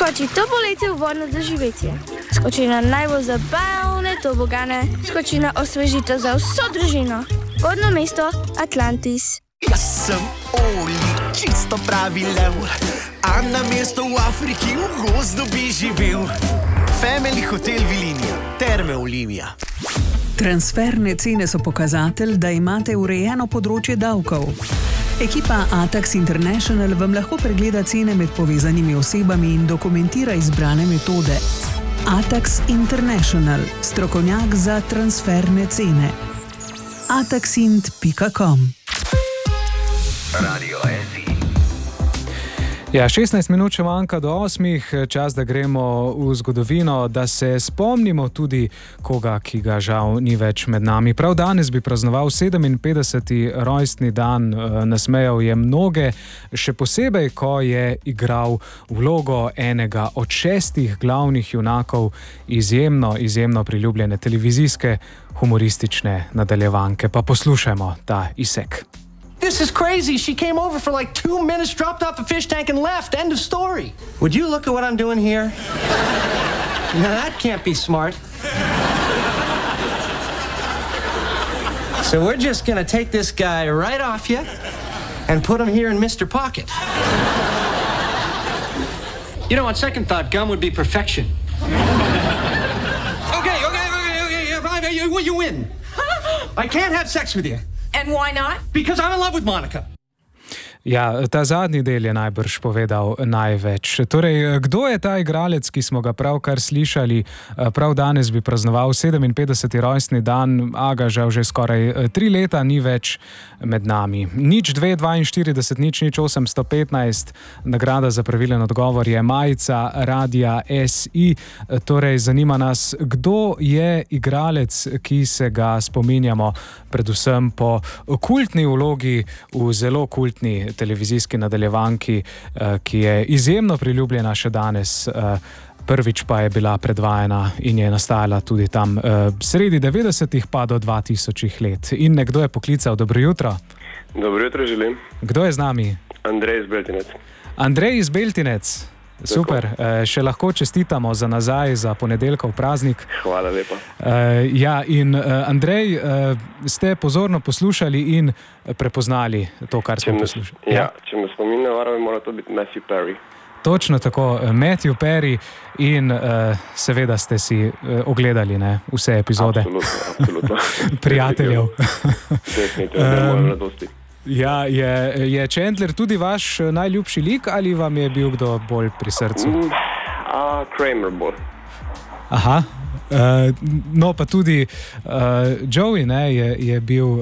Skoči to poletje v vodno doživetje. Skoči na najbolj zabavne tobogane. Skoči na osvežitev za vso družino. Vodno mesto Atlantis. Jaz sem Oli, čisto pravi lev, a na mesto v Afriki v gozdu bi živel. Family Hotel Vilinija, Terme Olimija. Transferne cene so pokazatelj, da imate urejeno področje davkov. Ekipa Atax International vam lahko pregleda cene med povezanimi osebami in dokumentira izbrane metode. Atax International, strokovnjak za transferne cene. ataxint.com. Radio SI. Ja, 16 minut še manjka do 8, čas, da gremo v zgodovino, da se spomnimo tudi koga, ki ga žal ni več med nami. Prav danes bi praznoval 57. rojstni dan, nasmejal je mnoge, še posebej, ko je igral vlogo enega od 6 glavnih junakov izjemno priljubljene televizijske humoristične nadaljevanke. Pa poslušajmo ta izsek. This is crazy. She came over for like 2 minutes, dropped off a fish tank and left. End of story. Would you look at what I'm doing here? Now that can't be smart. So we're just going to take this guy right off you and put him here in Mr. Pocket. You know, on second thought, gum would be perfection. Okay, you win. I can't have sex with you. And why not? Because I'm in love with Monica. Ja, ta zadnji del je najbrž povedal največ. Torej, kdo je ta igralec, ki smo ga pravkar slišali? Prav danes bi praznoval 57. rojstni dan, a ga žal že skoraj 3 leta ni več med nami. 0242, 0815, nagrada za pravilen odgovor je majica Radia SI. Torej, zanima nas, kdo je igralec, ki se ga spominjamo predvsem po kultni vlogi v zelo kultni televizijski nadaljevanki, ki je izjemno priljubljena še danes. Prvič pa je bila predvajana in je nastajala tudi tam sredi 90-ih pa do 2000 let. In nekdo je poklical. Dobro jutro. Dobro jutro želim. Kdo je z nami? Andrej iz Beltinec. Andrej iz Beltinec. Super, še lahko čestitamo za nazaj, za ponedeljkov praznik. Hvala lepa. Ja, in Andrej, ste pozorno poslušali in prepoznali to, kar smo poslušali? Ja, če me spominja varove, mora to biti Matthew Perry. Točno tako, Matthew Perry in seveda ste si ogledali vse epizode. Absolutno. Prijateljev. Definitivno, moje mladosti. Ja, je Chandler tudi vaš najljubši lik ali vam je bil kdo bolj pri srcu? Kramer bolj. Aha, no pa tudi Joey je bil...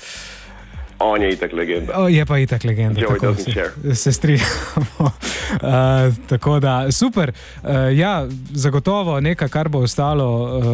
On je itak legenda. Je pa itak legenda. Joey doesn't share. Se strinjamo. Tako da, super. Ja, zagotovo nekaj, kar bo ostalo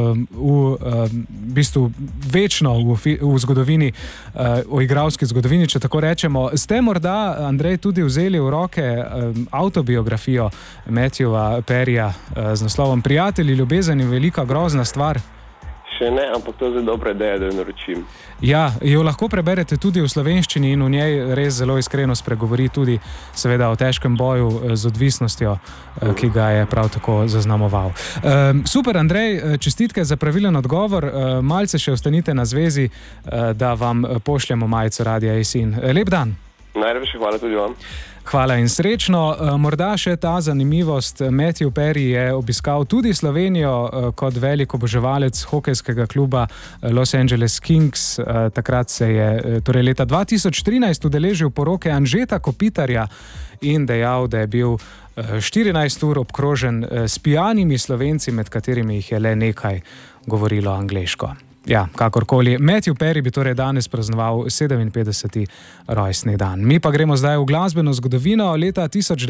v bistvu večno v zgodovini, o igralski zgodovini, če tako rečemo. Ste morda, Andrej, tudi vzeli v roke avtobiografijo Matthewa Perryja z naslovom Prijatelji, ljubezen in velika grozna stvar? Še ne, ampak to je zelo dobra ideja, da jo naročim. Ja, jo lahko preberete tudi v slovenščini in v njej res zelo iskreno spregovori tudi seveda o težkem boju z odvisnostjo, ki ga je prav tako zaznamoval. Super, Andrej, čestitke za pravilen odgovor. Malce še ostanite na zvezi, da vam pošljemo majico Radia SI. Lep dan. Najlepše hvala tudi vam. Hvala in srečno. Morda še ta zanimivost. Matthew Perry je obiskal tudi Slovenijo kot velik oboževalec hokejskega kluba Los Angeles Kings. Takrat se je torej leta 2013 udeležil poroke Anžeta Kopitarja in dejal, da je bil 14 ur obkrožen s pijanimi Slovenci, med katerimi jih je le nekaj govorilo angleško. Ja, kakorkoli. Matthew Perry bi torej danes praznoval 57. rojstni dan. Mi pa gremo zdaj v glasbeno zgodovino. Leta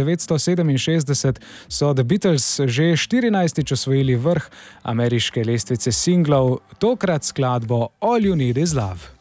1967 so The Beatles že 14. osvojili vrh ameriške lestvice singlov, tokrat skladbo All You Need Is Love.